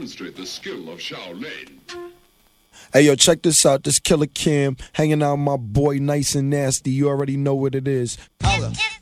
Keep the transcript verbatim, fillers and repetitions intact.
demonstrate the skill of Shaolin. Hey, yo, check this out. This Killer Cam hanging out with my boy Nice and Nasty. You already know what it is. Holla.